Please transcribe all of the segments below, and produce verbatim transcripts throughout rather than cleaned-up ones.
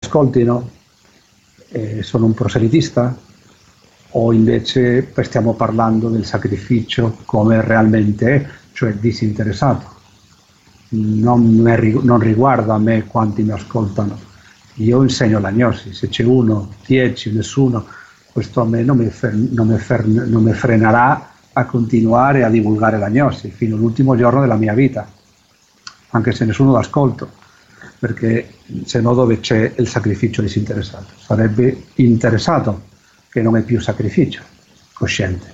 ascoltino, eh, sono un proselitista, o invece stiamo parlando del sacrificio come realmente è, cioè disinteressato. Non, me, non riguarda a me quanti mi ascoltano, io insegno l'agnosi, se c'è uno, dieci, nessuno, questo a me non mi, fer, non mi, fer, non mi frenerà a continuare a divulgare l'agnosi fino all'ultimo giorno della mia vita, anche se nessuno l'ascolto, perché se no dove c'è il sacrificio disinteressato? Sarebbe interessato, che non è più sacrificio cosciente.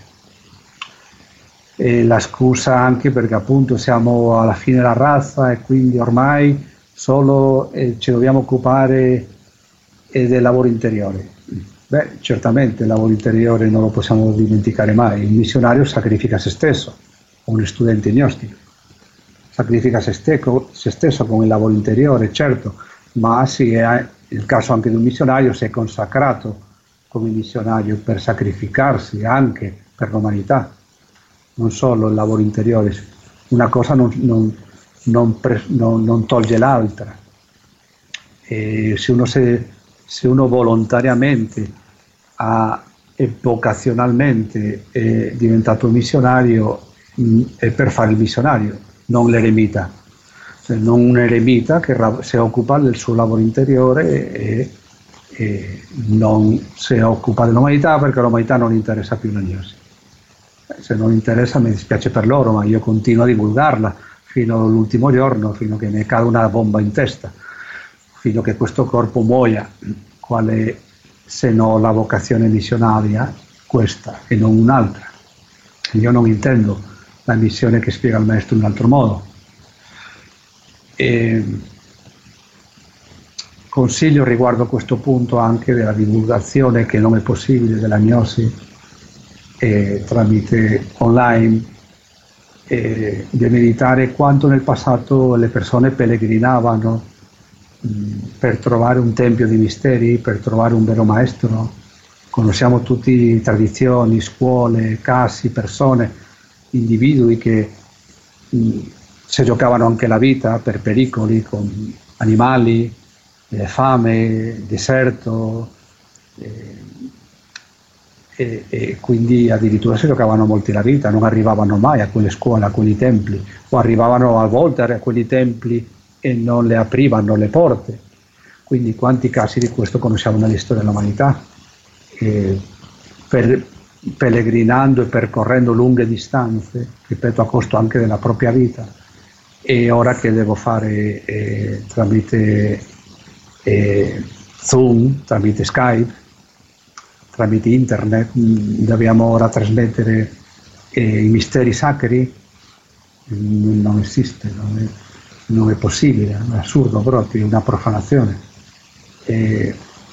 E la scusa anche perché appunto siamo alla fine della razza e quindi ormai solo eh, ci dobbiamo occupare eh, del lavoro interiore. Beh, certamente il lavoro interiore non lo possiamo dimenticare mai. Il missionario sacrifica se stesso, un studente gnostico sacrifica se, steco, se stesso con il lavoro interiore, certo, ma sì, è il caso anche di un missionario, si è consacrato come missionario per sacrificarsi anche per l'umanità, non solo il lavoro interiore, una cosa non, non, non, pre, non, non tolge l'altra. E se uno, se, se uno volontariamente ha, e vocazionalmente è diventato missionario, mh, è per fare il missionario, non l'eremita, cioè non un eremita che si occupa del suo lavoro interiore e, e non si occupa dell'umanità perché l'umanità non interessa più l'agnosi. Se non interessa mi dispiace per loro, ma io continuo a divulgarla fino all'ultimo giorno, fino a che mi cade una bomba in testa, fino a che questo corpo muoia. Quale se no la vocazione missionaria, questa e non un'altra? Io non intendo la missione che spiega il maestro in un altro modo. E consiglio riguardo a questo punto anche della divulgazione, che non è possibile, dell'agnosi eh, tramite online, eh, di meditare quanto nel passato le persone pellegrinavano mh, per trovare un tempio di misteri, per trovare un vero maestro. Conosciamo tutte tradizioni, scuole, casi, persone, individui che mh, si giocavano anche la vita per pericoli con animali, eh, fame, deserto, eh, e, e quindi addirittura si giocavano molti la vita, non arrivavano mai a quelle scuole, a quei templi, o arrivavano a volte a quei templi e non le aprivano le porte. Quindi quanti casi di questo conosciamo nella storia dell'umanità, eh, per pellegrinando e percorrendo lunghe distanze, ripeto, a costo anche della propria vita. E ora che devo fare eh, tramite eh, Zoom, tramite Skype, tramite internet, mh, dobbiamo ora trasmettere eh, i misteri sacri, mh, non esiste, non è, non è possibile, è assurdo proprio, è una profanazione. È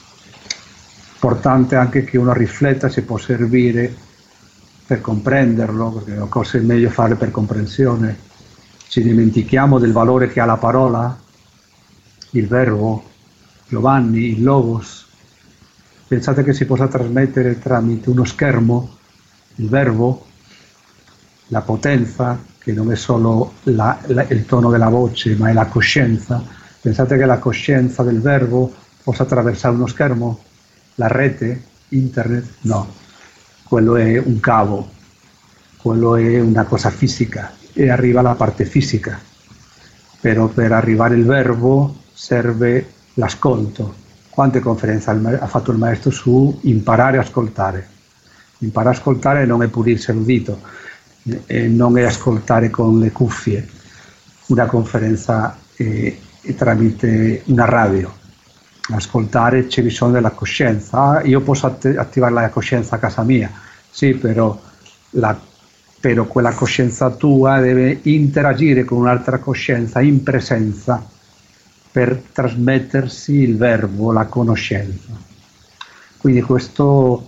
importante anche che uno rifletta se può servire per comprenderlo, perché le cose è meglio fare per comprensione. Ci dimentichiamo del valore che ha la parola, il verbo, Giovanni, il logos. Pensate che si possa trasmettere tramite uno schermo il verbo, la potenza, che non è solo la, la, il tono della voce, ma è la coscienza. Pensate che la coscienza del verbo possa attraversare uno schermo, la rete, internet? No, quello è un cavo, quello è una cosa fisica. E arriva la parte fisica, però per arrivare il verbo serve l'ascolto. Quante conferenze ha fatto il maestro su imparare a ascoltare? Imparare a ascoltare non è pulirsi l'udito, e non è ascoltare con le cuffie, una conferenza eh, tramite una radio. Ascoltare c'è bisogno della coscienza. Ah, io posso att- attivare la coscienza a casa mia, sì, però la però quella coscienza tua deve interagire con un'altra coscienza in presenza per trasmettersi il verbo, la conoscenza. Quindi questo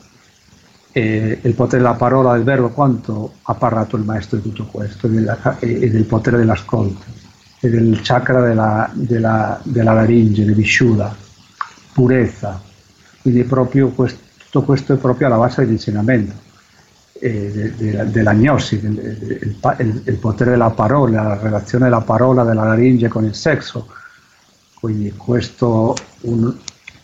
è il potere della parola, del verbo. Quanto ha parlato il maestro di tutto questo, e del potere dell'ascolto, e del chakra della, della, della laringe, del vishuddha, purezza. Quindi proprio questo, tutto questo è proprio alla base dell'insegnamento. De, de, dell'agnosi, del, il, il, il potere della parola, la relazione della parola della laringe con il sesso. Quindi questo un,